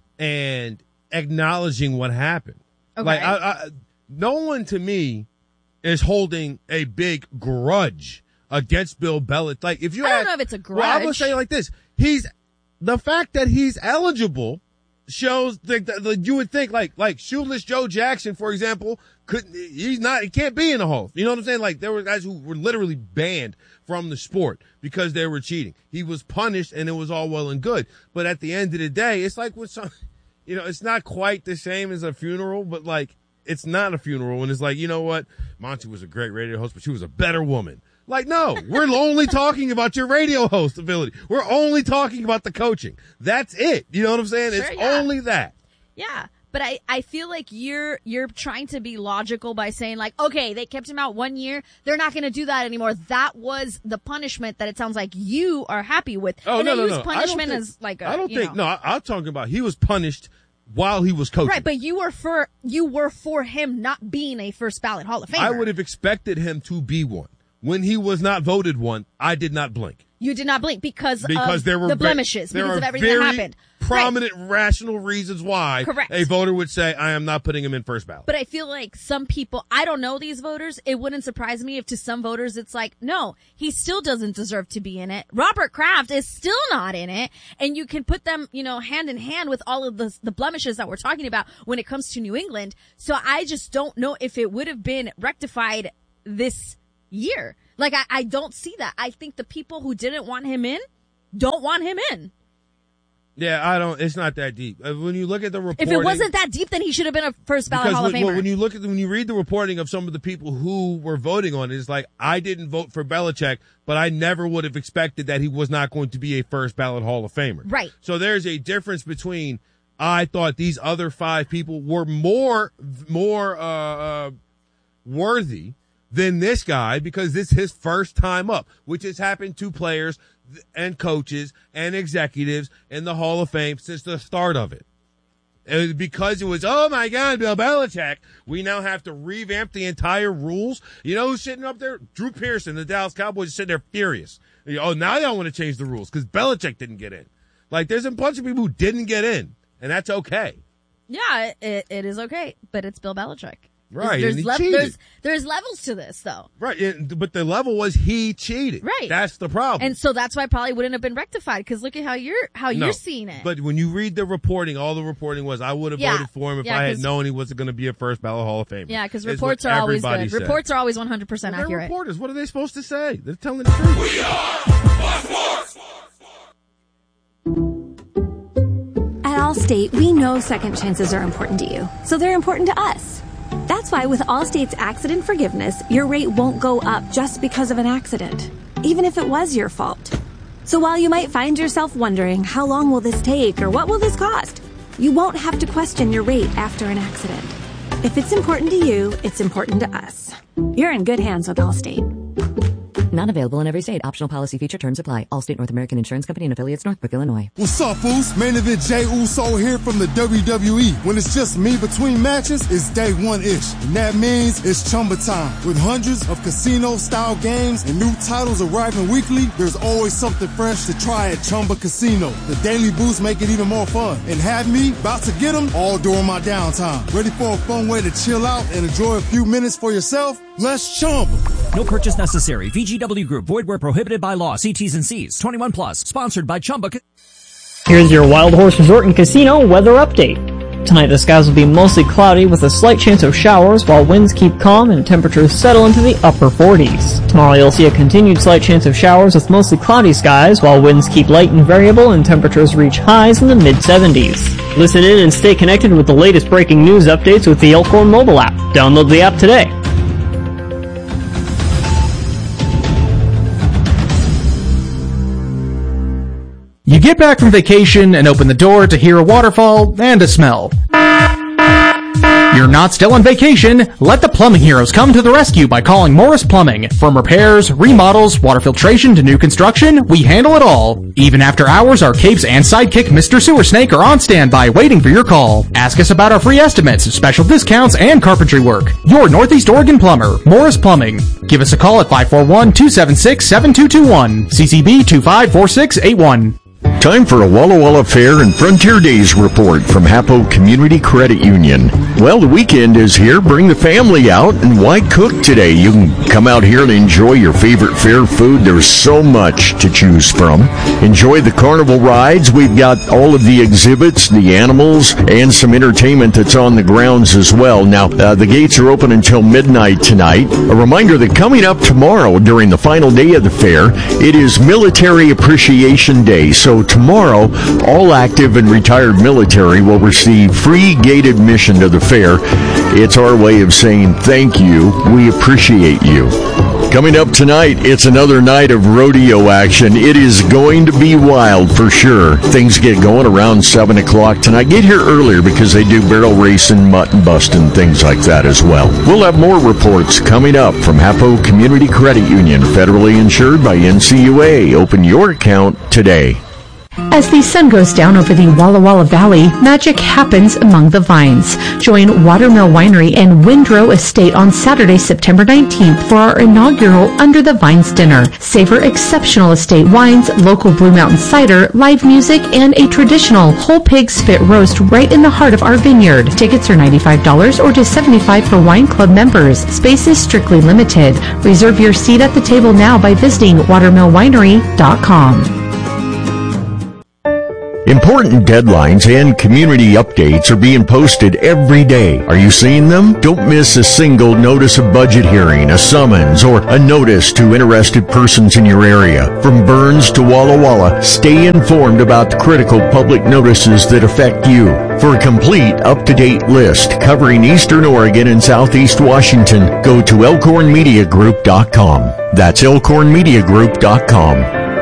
and acknowledging what happened. Okay. Like, I, I, no one to me is holding a big grudge against Bill Belichick. Like, if you I had, don't know if it's a grudge. Well, I would say it like this. He's, the fact that he's eligible shows that, that you would think like like Shoeless Joe Jackson, for example, couldn't he's not he can't be in the Hall. You know what I'm saying? Like there were guys who were literally banned from the sport because they were cheating. He was punished, and it was all well and good. But at the end of the day, it's like with some, you know, it's not quite the same as a funeral, but like it's not a funeral. And it's like, you know what, Monty was a great radio host, but she was a better woman. Like, no, we're only talking about your radio host ability. We're only talking about the coaching. That's it. You know what I'm saying? Sure, it's yeah. only that. Yeah. But I, I feel like you're you're trying to be logical by saying, like, okay, they kept him out one year. They're not going to do that anymore. That was the punishment that it sounds like you are happy with. Oh, and no, they no, use no. punishment think, as like a, I don't you think, know. no, I, I'm talking about he was punished while he was coaching. Right, but you were for you were for him not being a first ballot Hall of Famer. I would have expected him to be one. When he was not voted one, I did not blink. You did not blink because, because of there were the ve- blemishes, there because are of everything very that happened. prominent right. rational reasons why Correct. a voter would say, I am not putting him in first ballot. But I feel like some people, I don't know these voters. It wouldn't surprise me if to some voters it's like, no, he still doesn't deserve to be in it. Robert Kraft is still not in it. And you can put them, you know, hand in hand with all of the, the blemishes that we're talking about when it comes to New England. So I just don't know if it would have been rectified this year. Like, I, I don't see that. I think the people who didn't want him in don't want him in. Yeah, I don't, it's not that deep. When you look at the reporting. If it wasn't that deep, then he should have been a first ballot Hall when, of Famer. Well, when you look at the, when you read the reporting of some of the people who were voting on it, it's like, I didn't vote for Belichick, but I never would have expected that he was not going to be a first ballot Hall of Famer. Right. So there's a difference between, I thought these other five people were more, more, uh, uh, worthy than this guy because this is his first time up, which has happened to players and coaches and executives in the Hall of Fame since the start of it. It was because it was, oh my God, Bill Belichick. We now have to revamp the entire rules. You know who's sitting up there? Drew Pearson, the Dallas Cowboys, is sitting there furious. Oh, now y'all want to change the rules because Belichick didn't get in. Like, there's a bunch of people who didn't get in, and that's okay. Yeah, it, it is okay, but it's Bill Belichick. Right, there's, and he le- cheated. there's there's levels to this, though. Right, it, but the level was he cheated. Right, that's the problem. And so that's why it probably wouldn't have been rectified. Because look at how you're how no, you're seeing it. But when you read the reporting, all the reporting was, I would have yeah. voted for him if yeah, I had known he wasn't going to be a first ballot Hall of Famer. Yeah, because reports are always good. Said. Reports are always one hundred percent well, accurate. Reporters, what are they supposed to say? They're telling the truth. We are Buck Sports. At Allstate, we know second chances are important to you, so they're important to us. That's why with Allstate's accident forgiveness, your rate won't go up just because of an accident, even if it was your fault. So while you might find yourself wondering, how long will this take or what will this cost? You won't have to question your rate after an accident. If it's important to you, it's important to us. You're in good hands with Allstate. Not available in every state. Optional policy feature terms apply. Allstate North American Insurance Company and affiliates, Northbrook, Illinois. What's up, fools? Main event Jey Uso here from the W W E. When it's just me between matches, it's day one-ish. And that means it's Chumba time. With hundreds of casino-style games and new titles arriving weekly, there's always something fresh to try at Chumba Casino. The daily boosts make it even more fun. And have me about to get them all during my downtime. Ready for a fun way to chill out and enjoy a few minutes for yourself? Let's Chumba. No purchase necessary. V G W Group. Void where prohibited by law. See T's and C's. twenty-one plus. Sponsored by Chumba. Here's your Wild Horse Resort and Casino weather update. Tonight the skies will be mostly cloudy with a slight chance of showers while winds keep calm and temperatures settle into the upper forties. Tomorrow you'll see a continued slight chance of showers with mostly cloudy skies while winds keep light and variable and temperatures reach highs in the mid-seventies. Listen in and stay connected with the latest breaking news updates with the Elkhorn mobile app. Download the app today. You get back from vacation and open the door to hear a waterfall and a smell. You're not still on vacation. Let the plumbing heroes come to the rescue by calling Morris Plumbing. From repairs, remodels, water filtration to new construction, we handle it all. Even after hours, our capes and sidekick Mister Sewer Snake are on standby waiting for your call. Ask us about our free estimates, special discounts, and carpentry work. Your Northeast Oregon plumber, Morris Plumbing. Give us a call at five four one, two seven six, seven two two one, C C B two five four six eight one. Time for a Walla Walla Fair and Frontier Days report from Hapo Community Credit Union. Well, the weekend is here. Bring the family out, and why cook today? You can come out here and enjoy your favorite fair food. There's so much to choose from. Enjoy the carnival rides. We've got all of the exhibits, the animals, and some entertainment that's on the grounds as well. Now, uh, the gates are open until midnight tonight. A reminder that coming up tomorrow during the final day of the fair, it is Military Appreciation Day. So tomorrow, all active and retired military will receive free gate admission to the fair. It's our way of saying thank you. We appreciate you. Coming up tonight, it's another night of rodeo action. It is going to be wild for sure. Things get going around seven o'clock tonight. Get here earlier because they do barrel racing, mutton busting, things like that as well. We'll have more reports coming up from Hapo Community Credit Union, federally insured by N C U A. Open your account today. As the sun goes down over the Walla Walla Valley, magic happens among the vines. Join Watermill Winery and Windrow Estate on Saturday, September nineteenth for our inaugural Under the Vines dinner. Savor exceptional estate wines, local Blue Mountain cider, live music, and a traditional whole pig spit roast right in the heart of our vineyard. Tickets are ninety-five dollars or just seventy-five dollars for wine club members. Space is strictly limited. Reserve your seat at the table now by visiting watermill winery dot com. Important deadlines and community updates are being posted every day. Are you seeing them? Don't miss a single notice of budget hearing, a summons, or a notice to interested persons in your area. From Burns to Walla Walla, stay informed about the critical public notices that affect you. For a complete, up-to-date list covering Eastern Oregon and Southeast Washington, go to elkhorn media group dot com. That's elkhorn media group dot com.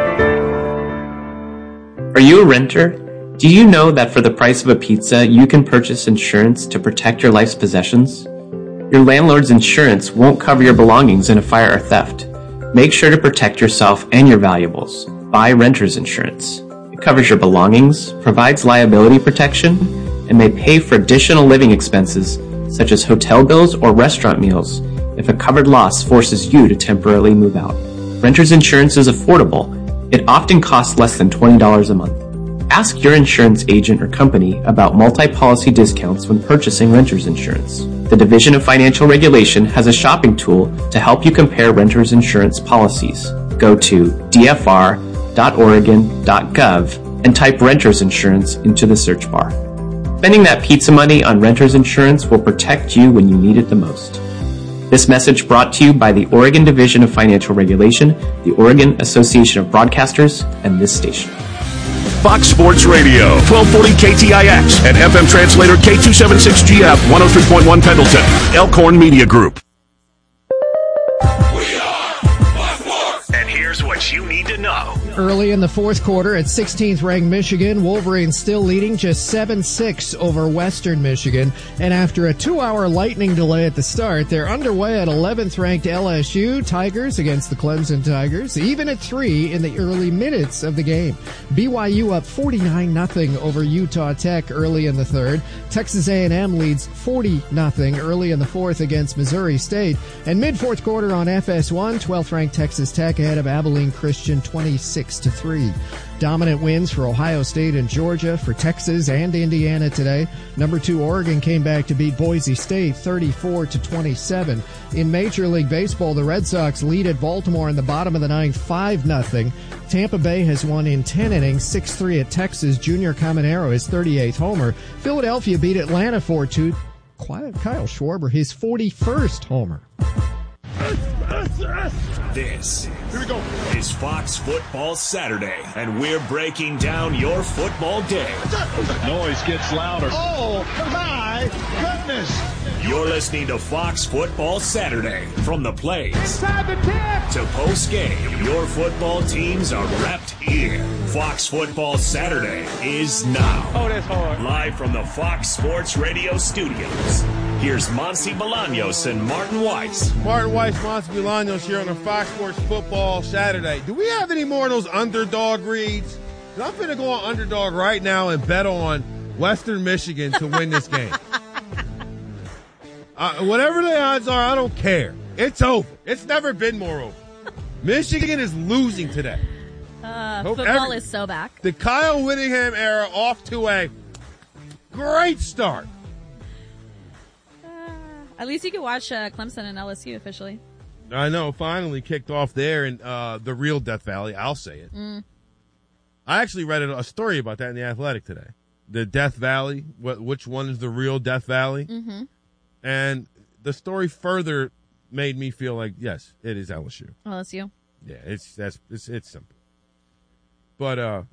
Are you a renter? Do you know that for the price of a pizza, you can purchase insurance to protect your life's possessions? Your landlord's insurance won't cover your belongings in a fire or theft. Make sure to protect yourself and your valuables. Buy renter's insurance. It covers your belongings, provides liability protection, and may pay for additional living expenses such as hotel bills or restaurant meals if a covered loss forces you to temporarily move out. Renter's insurance is affordable. It often costs less than twenty dollars a month. Ask your insurance agent or company about multi-policy discounts when purchasing renter's insurance. The Division of Financial Regulation has a shopping tool to help you compare renter's insurance policies. Go to d f r dot oregon dot gov and type renter's insurance into the search bar. Spending that pizza money on renter's insurance will protect you when you need it the most. This message brought to you by the Oregon Division of Financial Regulation, the Oregon Association of Broadcasters, and this station. Fox Sports Radio, twelve forty K T I X, and F M translator K two seventy-six G F, one oh three point one Pendleton, Elkhorn Media Group. And here's what you need to know. Early in the fourth quarter at sixteenth ranked Michigan, Wolverines still leading just seven six over Western Michigan. And after a two-hour lightning delay at the start, they're underway at eleventh ranked L S U. Tigers against the Clemson Tigers, even at three in the early minutes of the game. B Y U up forty-nine nothing over Utah Tech early in the third. Texas A and M leads forty nothing early in the fourth against Missouri State. And mid-fourth quarter on F S one, twelfth ranked Texas Tech ahead of Abilene Christian twenty-six to three. Dominant wins for Ohio State and Georgia, for Texas and Indiana today. Number two Oregon came back to beat Boise State thirty-four to twenty-seven. In Major League Baseball, the Red Sox lead at Baltimore in the bottom of the ninth five nothing. Tampa Bay has won in ten innings, six three at Texas. Junior Caminero his thirty-eighth homer. Philadelphia beat Atlanta four two. Kyle Schwarber his forty-first homer. This Here we go. is Fox Football Saturday, and we're breaking down your football day. Noise gets louder. Oh, my goodness. You're listening to Fox Football Saturday. From the plays to post-game, your football teams are wrapped here. Fox Football Saturday is now. Oh, that's hard. Live from the Fox Sports Radio studios. Here's Monty Bolaños and Martin Weiss. Martin Weiss, Monty Bolaños here on the Fox Sports Football Saturday. Do we have any more of those underdog reads? I'm going to go on underdog right now and bet on Western Michigan to win this game. Uh, whatever the odds are, I don't care. It's over. It's never been more over. Michigan is losing today. Uh, Hope football every, is so back. The Kyle Whittingham era off to a great start. At least you can watch uh, Clemson and L S U officially. I know, finally kicked off there in uh, the real Death Valley. I'll say it. Mm. I actually read a story about that in The Athletic today. The Death Valley, what, which one is the real Death Valley? Mm-hmm. And the story further made me feel like, yes, it is L S U. L S U? Yeah, it's that's it's, it's simple. But, uh,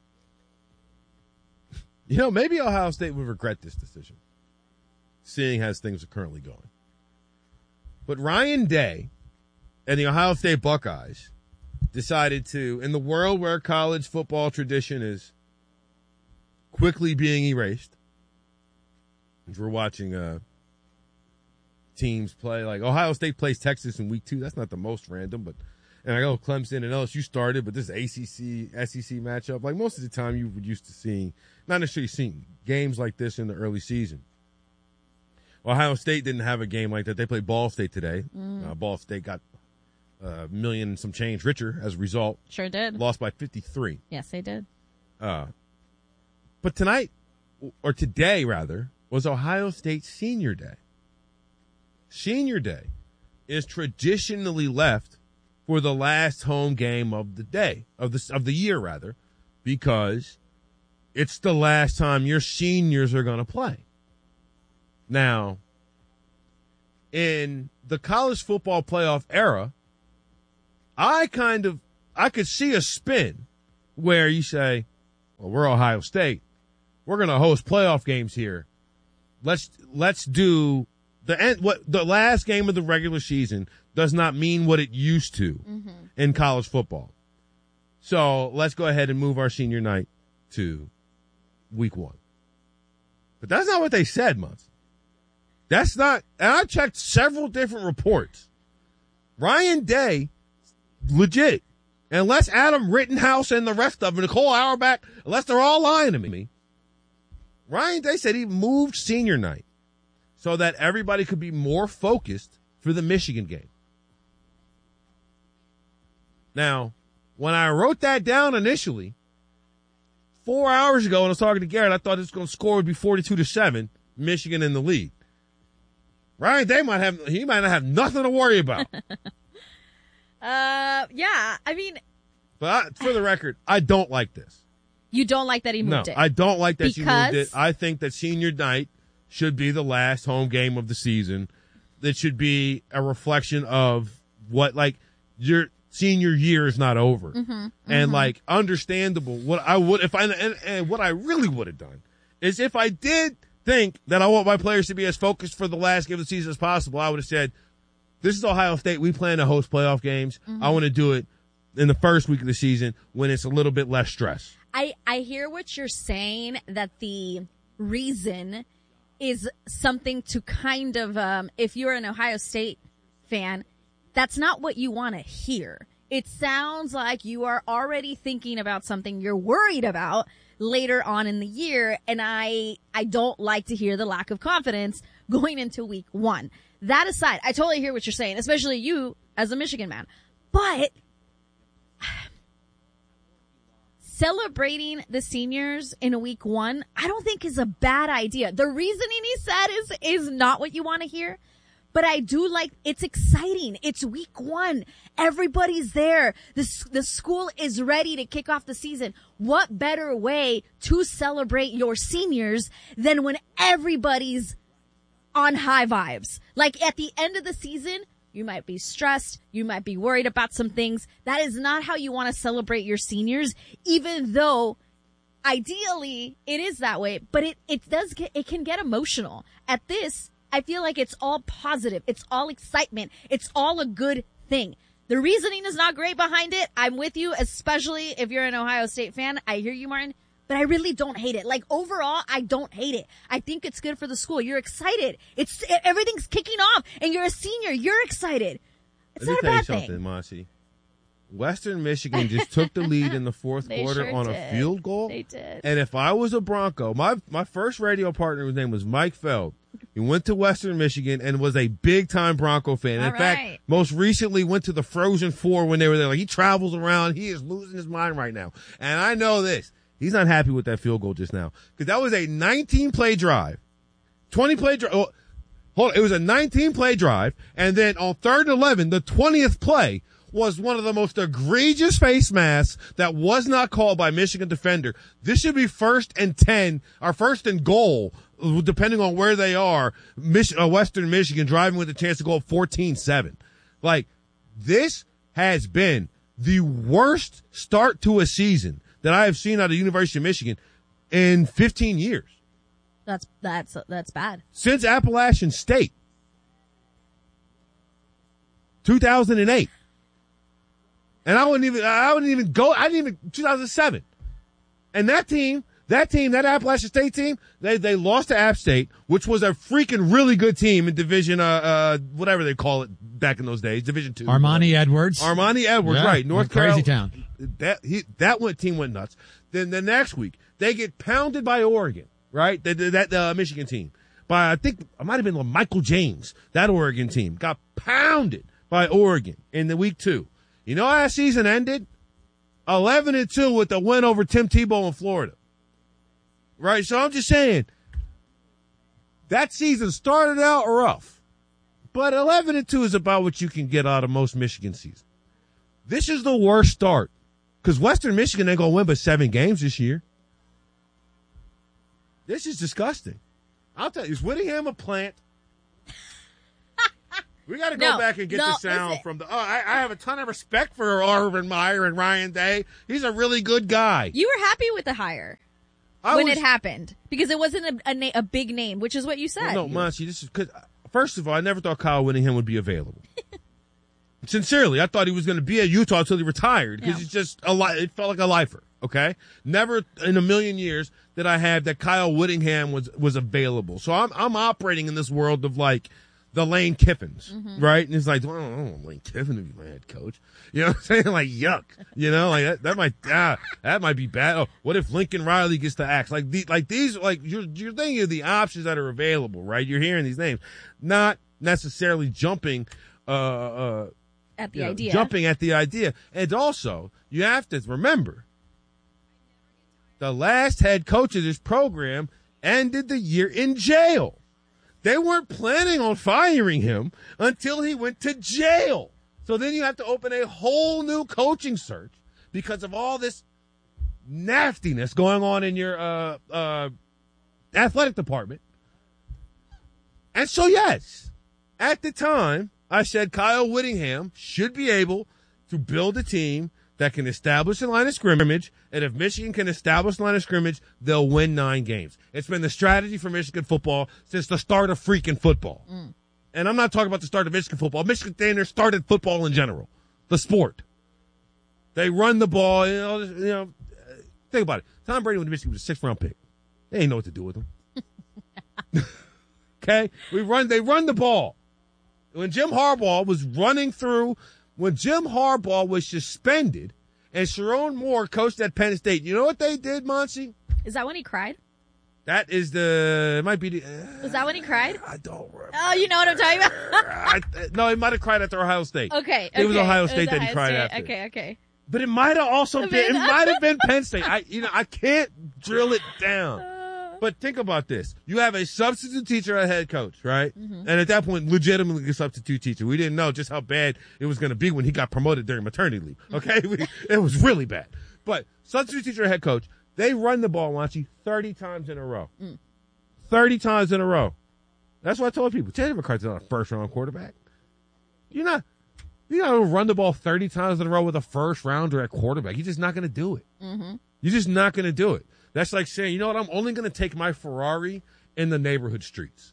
you know, maybe Ohio State would regret this decision, seeing as things are currently going. But Ryan Day and the Ohio State Buckeyes decided to, in the world where college football tradition is quickly being erased, as we're watching uh, teams play, like Ohio State plays Texas in week two. That's not the most random, but and I know Clemson and L S U started, but this A C C, S E C matchup, like most of the time you were used to seeing, not necessarily seeing games like this in the early season. Ohio State didn't have a game like that. They played Ball State today. Mm. Uh, Ball State got a million and some change richer as a result. Sure did. Lost by fifty-three. Yes, they did. Uh, but tonight, or today rather, was Ohio State's Senior Day. Senior Day is traditionally left for the last home game of the day, of the, of the year rather, because it's the last time your seniors are going to play. Now, in the college football playoff era, I kind of, I could see a spin where you say, well, we're Ohio State. We're going to host playoff games here. Let's, let's do the end. What the last game of the regular season does not mean what it used to mm-hmm. in college football. So let's go ahead and move our senior night to week one. But that's not what they said, Munson. That's not, and I checked several different reports. Ryan Day, legit, unless Adam Rittenhouse and the rest of them, Nicole Auerbach, unless they're all lying to me, Ryan Day said he moved senior night so that everybody could be more focused for the Michigan game. Now, when I wrote that down initially, four hours ago when I was talking to Garrett, I thought this was going to score would be forty-two to seven, Michigan in the lead. Ryan Day might have, he might not have nothing to worry about. uh, yeah, I mean. But I, for the record, I don't like this. You don't like that he moved no, it? I don't like that because? you moved it. I think that senior night should be the last home game of the season. That should be a reflection of what, like, your senior year is not over. Mm-hmm, mm-hmm. And, like, understandable. What I would, if I, and, and what I really would have done is if I did think that I want my players to be as focused for the last game of the season as possible, I would have said, this is Ohio State. We plan to host playoff games. Mm-hmm. I want to do it in the first week of the season when it's a little bit less stress. I, I hear what you're saying, that the reason is something to kind of, um, if you're an Ohio State fan, that's not what you want to hear. It sounds like you are already thinking about something you're worried about later on in the year, and I I don't like to hear the lack of confidence going into week one. That aside, I totally hear what you're saying, especially you as a Michigan man. But celebrating the seniors in a week one, I don't think is a bad idea. The reasoning he said is is not what you want to hear. But I do like, it's exciting. It's week one. Everybody's there. The, the school is ready to kick off the season. What better way to celebrate your seniors than when everybody's on high vibes? Like at the end of the season, you might be stressed. You might be worried about some things. That is not how you want to celebrate your seniors, even though ideally it is that way. But it, it does get, it can get emotional. At this, I feel like it's all positive. It's all excitement. It's all a good thing. The reasoning is not great behind it. I'm with you, especially if you're an Ohio State fan. I hear you, Martin, but I really don't hate it. Like overall, I don't hate it. I think it's good for the school. You're excited. It's everything's kicking off, and you're a senior. You're excited. It's Let not me a tell bad you something, thing. Monty. Western Michigan just took the lead in the fourth They quarter sure on did. a field goal. They did. And if I was a Bronco, my my first radio partner, his name was Mike Feld. He went to Western Michigan and was a big-time Bronco fan. All in fact, right. most recently went to the Frozen Four when they were there. Like, he travels around. He is losing his mind right now. And I know this. He's not happy with that field goal just now. Because that was a nineteen-play drive. twenty-play drive. Oh, hold on. It was a nineteen-play drive. And then on third and eleven, the twentieth play was one of the most egregious face masks that was not called by Michigan defender. This should be first and ten, or first and goal, depending on where they are, Mich- uh, Western Michigan driving with a chance to go up fourteen seven. Like, this has been the worst start to a season that I have seen out of the University of Michigan in fifteen years. That's, that's, that's bad. Since Appalachian State. two thousand eight. And I wouldn't even, I wouldn't even go, I didn't even, two thousand seven. And that team, That team, that Appalachian State team, they they lost to App State, which was a freaking really good team in Division, uh, uh whatever they call it back in those days, Division Two. Armani Edwards. Armani Edwards, yeah, right? North Crazy Carolina. Town. That he that went team went nuts. Then the next week they get pounded by Oregon, right? That that uh, Michigan team by I think it might have been Michael James. That Oregon team got pounded by Oregon in the week two. You know how that season ended? Eleven and two with the win over Tim Tebow in Florida. Right, so I'm just saying, that season started out rough, but eleven and two is about what you can get out of most Michigan seasons. This is the worst start, because Western Michigan ain't going to win but seven games this year. This is disgusting. I'll tell you, is Whittingham a plant? We got to go No, back and get no, the sound listen. from the. Oh, I, I have a ton of respect for Urban Meyer and Ryan Day. He's a really good guy. You were happy with the hire I when was- it happened because it wasn't a, a, na- a big name, which is what you said. Well, no, Monty, this is because first of all, I never thought Kyle Whittingham would be available. Sincerely, I thought he was going to be at Utah until he retired because Yeah. he's just a li- it felt like a lifer. Okay, never in a million years did I have that Kyle Whittingham was was available. So I'm I'm operating in this world of like the Lane Kiffins, Mm-hmm. right? And it's like, well, I don't want Lane Kiffin to be my head coach. You know what I'm saying? Like, yuck. You know, like that, that might ah, that might be bad. Oh, what if Lincoln Riley gets to axe? Like the, like these like you're you're thinking of the options that are available, right? You're hearing these names, not necessarily jumping uh uh At the you know, idea. jumping at the idea. And also, you have to remember the last head coach of this program ended the year in jail. They weren't planning on firing him until he went to jail. So then you have to open a whole new coaching search because of all this nastiness going on in your uh, uh, athletic department. And so, yes, at the time, I said Kyle Whittingham should be able to build a team that can establish a line of scrimmage, and if Michigan can establish a line of scrimmage, they'll win nine games. It's been the strategy for Michigan football since the start of freaking football. Mm. And I'm not talking about the start of Michigan football. Michigan Standard started football in general, the sport. They run the ball. You know, you know think about it. Tom Brady went to Michigan was a sixth-round pick. They ain't know what to do with him. Okay? We run. They run the ball. When Jim Harbaugh was running through, when Jim Harbaugh was suspended and Sharon Moore coached at Penn State, you know what they did, Monty? Is that when he cried? That is the, it might be the, uh, Was that when he cried? I don't remember. Oh, you know what I'm talking about? I, no, he might have cried after Ohio State. Okay. It was okay. Ohio It State that he Ohio cried State. after. Okay, okay. But it might have also I been, mean- it might have been Penn State. I, you know, I can't drill it down. But think about this. You have a substitute teacher at head coach, right? Mm-hmm. And at that point, legitimately a substitute teacher. We didn't know just how bad it was going to be when he got promoted during maternity leave. Okay? we, it was really bad. But substitute teacher and head coach, they run the ball, Wanchi, thirty times in a row. Mm. thirty times in a row. That's what I told people. Jalen McCarthy's not a first-round quarterback. You're not, you're not going to run the ball thirty times in a row with a first-rounder at quarterback. You're just not going to do it. Mm-hmm. You're just not going to do it. That's like saying, you know what, I'm only going to take my Ferrari in the neighborhood streets.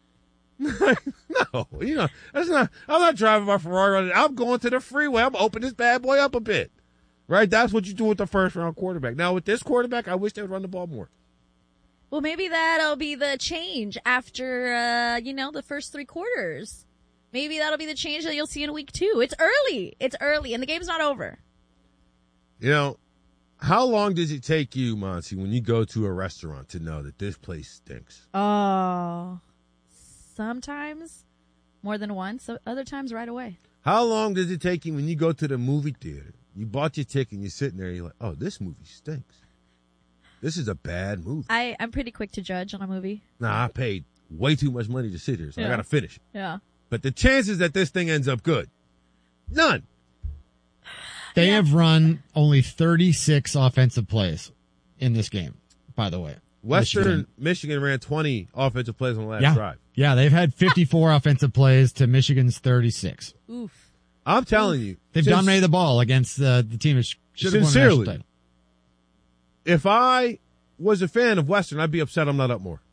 No, you know, that's not, I'm not driving my Ferrari. I'm going to the freeway. I'm opening this bad boy up a bit. Right? That's what you do with the first round quarterback. Now, with this quarterback, I wish they would run the ball more. Well, maybe that'll be the change after, uh, you know, the first three quarters. Maybe that'll be the change that you'll see in week two. It's early. It's early, and the game's not over. You know, how long does it take you, Monty, when you go to a restaurant to know that this place stinks? Oh, sometimes more than once. Other times right away. How long does it take you when you go to the movie theater? You bought your ticket and you're sitting there and you're like, oh, this movie stinks. This is a bad movie. I, I'm pretty quick to judge on a movie. Nah, I paid way too much money to sit here, so Yeah. I got to finish it. Yeah. But the chances that this thing ends up good, none. They have run only thirty-six offensive plays in this game, by the way. Western Michigan. Michigan, ran twenty offensive plays on the last Yeah. drive. Yeah, they've had fifty-four offensive plays to Michigan's thirty-six. Oof. I'm telling you. They've since- dominated the ball against uh, the team that sh- should have won the national Sincerely, title. if I was a fan of Western, I'd be upset I'm not up more.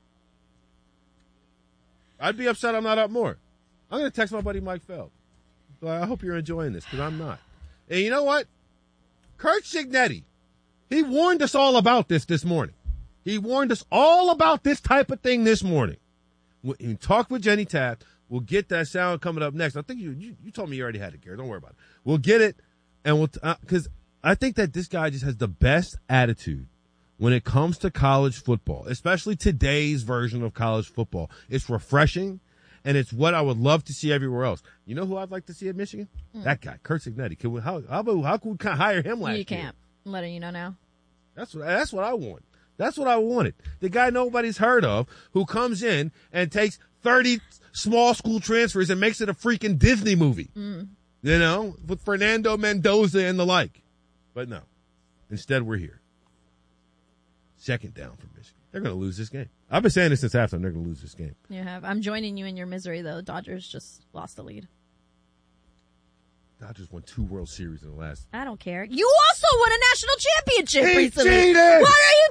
I'd be upset I'm not up more. I'm going to text my buddy Mike Feld. So I hope you're enjoying this, because I'm not. And you know what? Kurt Cignetti, He warned us all about this this morning. He warned us all about this type of thing this morning. We talked with Jenny Taft. We'll get that sound coming up next. I think you you, you told me you already had it, Gary. Don't worry about it. We'll get it, and we'll because uh, I think that this guy just has the best attitude when it comes to college football, especially today's version of college football. It's refreshing, and it's what I would love to see everywhere else. You know who I'd like to see at Michigan? Mm. That guy, Kurt Signetti. Can we, how, how, about, how can we hire him last year? You can't. I'm letting you know now. That's what, that's what I want. That's what I wanted. The guy nobody's heard of who comes in and takes thirty small school transfers and makes it a freaking Disney movie. Mm. You know, with Fernando Mendoza and the like. But no. Instead, we're here. Second down for Michigan. They're going to lose this game. I've been saying this since halftime. They're going to lose this game. You have. I'm joining you in your misery, though. Dodgers just lost the lead. Dodgers won two World Series in the last. I don't care. You also won a national championship he recently. Cheated. What are you